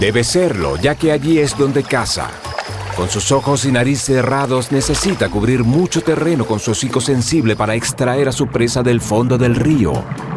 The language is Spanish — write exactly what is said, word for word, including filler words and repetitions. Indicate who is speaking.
Speaker 1: Debe serlo, ya que allí es donde caza. Con sus ojos y nariz cerrados, necesita cubrir mucho terreno con su hocico sensible para extraer a su presa del fondo del río.